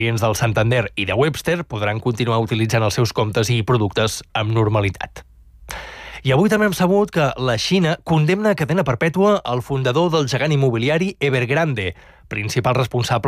clients del Santander i de Webster podran continuar utilitzant els seus comptes i productes amb normalitat. I avui també hem sabut que la Xina condemna a cadena perpètua el fundador del gegant immobiliari Evergrande, principal responsable